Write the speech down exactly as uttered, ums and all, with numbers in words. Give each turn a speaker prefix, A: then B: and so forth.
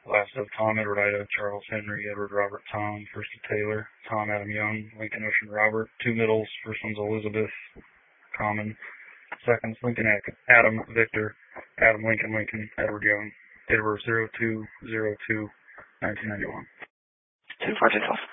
A: Last of Tom Edward Ida, Charles Henry, Edward Robert Tom, first of Taylor, Tom Adam Young, Lincoln Ocean Robert, two middles, first one's Elizabeth, common, seconds Lincoln Adam Victor, Adam Lincoln Lincoln, Edward Young, date of birth zero two zero two nineteen ninety-one.
B: ten four ten twelve.